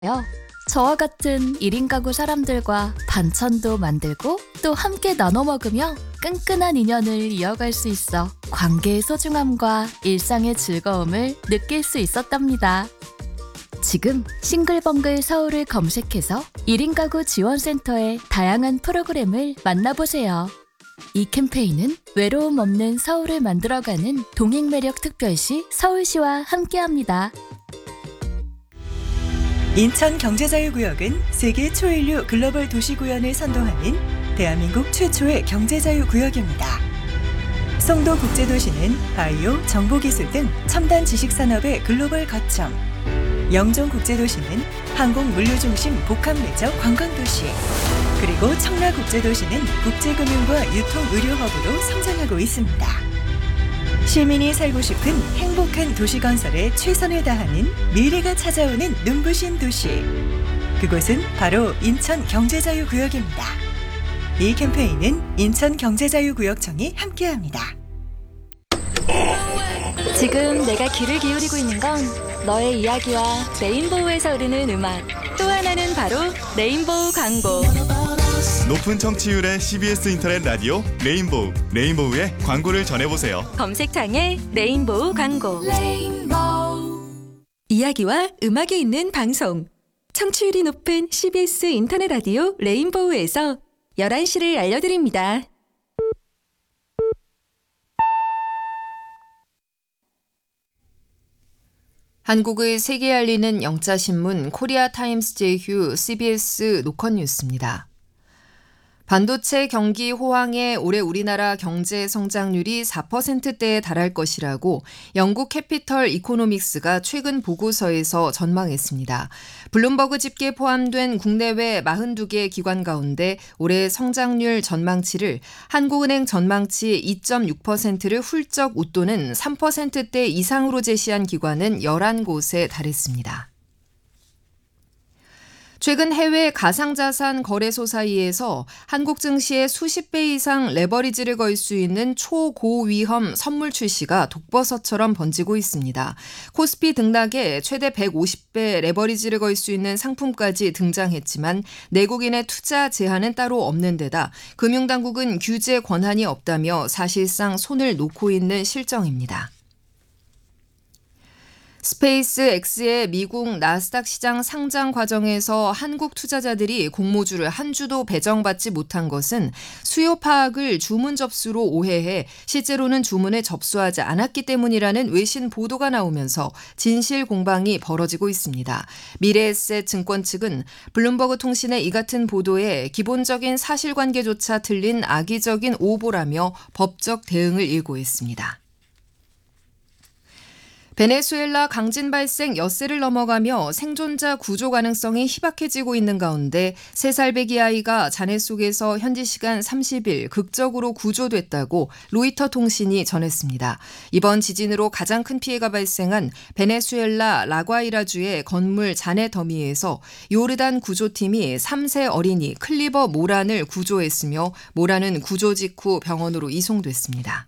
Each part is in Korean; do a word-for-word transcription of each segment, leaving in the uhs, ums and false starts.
저와 같은 일 인 가구 사람들과 반찬도 만들고 또 함께 나눠 먹으며 끈끈한 인연을 이어갈 수 있어 관계의 소중함과 일상의 즐거움을 느낄 수 있었답니다. 지금 싱글벙글 서울을 검색해서 일 인 가구 지원센터의 다양한 프로그램을 만나보세요. 이 캠페인은 외로움 없는 서울을 만들어가는 동행매력 특별시 서울시와 함께합니다. 인천경제자유구역은 세계 초인류 글로벌 도시구현을 선도하는 대한민국 최초의 경제자유구역입니다. 송도국제도시는 바이오, 정보기술 등 첨단 지식산업의 글로벌 거점, 영종국제도시는 항공물류중심 복합매적 관광도시, 그리고 청라국제도시는 국제금융과 유통의료허브로 성장하고 있습니다. 시민이 살고 싶은 행복한 도시 건설에 최선을 다하는 미래가 찾아오는 눈부신 도시. 그곳은 바로 인천경제자유구역입니다. 이 캠페인은 인천경제자유구역청이 함께합니다. 지금 내가 귀를 기울이고 있는 건 너의 이야기와 레인보우에서 흐르는 음악, 또 하나는 바로 레인보우 광고. 높은 청취율의 씨비에스 인터넷 라디오 레인보우, 레인보우의 광고를 전해보세요. 검색창에 레인보우 광고. 이야기와 음악이 있는 방송. 청취율이 높은 씨비에스 인터넷 라디오 레인보우에서 열한 시를 알려드립니다. 한국의 세계 알리는 영자신문 코리아타임스 제휴 씨비에스 노컷 뉴스입니다. 반도체 경기 호황에 올해 우리나라 경제 성장률이 사 퍼센트대에 달할 것이라고 영국 캐피털 이코노믹스가 최근 보고서에서 전망했습니다. 블룸버그 집계 포함된 국내외 사십이 개 기관 가운데 올해 성장률 전망치를 한국은행 전망치 이 점 육 퍼센트를 훌쩍 웃도는 삼 퍼센트대 이상으로 제시한 기관은 열한 곳에 달했습니다. 최근 해외 가상자산 거래소 사이에서 한국 증시의 수십 배 이상 레버리지를 걸 수 있는 초고위험 선물 출시가 독버섯처럼 번지고 있습니다. 코스피 등락에 최대 백오십 배 레버리지를 걸 수 있는 상품까지 등장했지만 내국인의 투자 제한은 따로 없는 데다 금융당국은 규제 권한이 없다며 사실상 손을 놓고 있는 실정입니다. 스페이스X의 미국 나스닥 시장 상장 과정에서 한국 투자자들이 공모주를 한 주도 배정받지 못한 것은 수요 파악을 주문 접수로 오해해 실제로는 주문을 접수하지 않았기 때문이라는 외신 보도가 나오면서 진실 공방이 벌어지고 있습니다. 미래에셋 증권 측은 블룸버그 통신의 이 같은 보도에 기본적인 사실관계조차 틀린 악의적인 오보라며 법적 대응을 예고했습니다. 베네수엘라 강진 발생 엿새를 넘어가며 생존자 구조 가능성이 희박해지고 있는 가운데 세 살 배기 아이가 잔해 속에서 현지 시간 삼십 일 극적으로 구조됐다고 로이터 통신이 전했습니다. 이번 지진으로 가장 큰 피해가 발생한 베네수엘라 라과이라주의 건물 잔해 더미에서 요르단 구조팀이 삼 세 어린이 클리버 모란을 구조했으며 모란은 구조 직후 병원으로 이송됐습니다.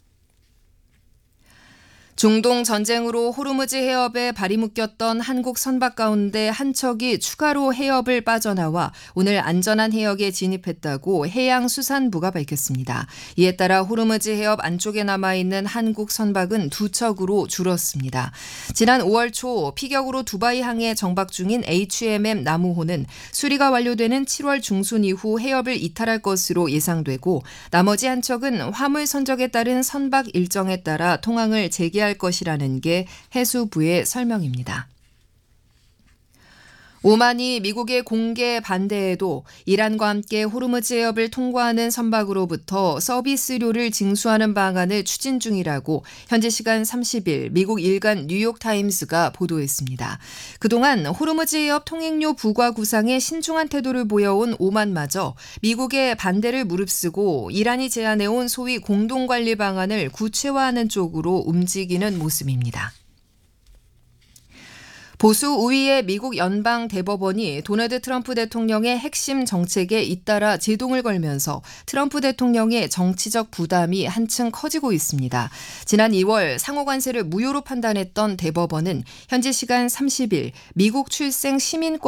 중동 전쟁으로 호르무즈 해협에 발이 묶였던 한국 선박 가운데 한 척이 추가로 해협을 빠져나와 오늘 안전한 해역에 진입했다고 해양수산부가 밝혔습니다. 이에 따라 호르무즈 해협 안쪽에 남아있는 한국 선박은 두 척으로 줄었습니다. 지난 오월 초 피격으로 두바이 항해 정박 중인 에이치엠엠 나무호는 수리가 완료되는 칠월 중순 이후 해협을 이탈할 것으로 예상되고 나머지 한 척은 화물 선적에 따른 선박 일정에 따라 통항을 재개할 것이라는 게 해수부의 설명입니다. 오만이 미국의 공개 반대에도 이란과 함께 호르무즈 해협을 통과하는 선박으로부터 서비스료를 징수하는 방안을 추진 중이라고 현지 시간 삼십 일 미국 일간 뉴욕타임스가 보도했습니다. 그동안 호르무즈 해협 통행료 부과 구상에 신중한 태도를 보여온 오만마저 미국의 반대를 무릅쓰고 이란이 제안해온 소위 공동관리 방안을 구체화하는 쪽으로 움직이는 모습입니다. 보수 우위의 미국 연방 대법원이 도널드 트럼프 대통령의 핵심 정책에 잇따라 제동을 걸면서 트럼프 대통령의 정치적 부담이 한층 커지고 있습니다. 지난 이월 상호관세를 무효로 판단했던 대법원은 현지 시간 삼십 일 미국 출생 시민권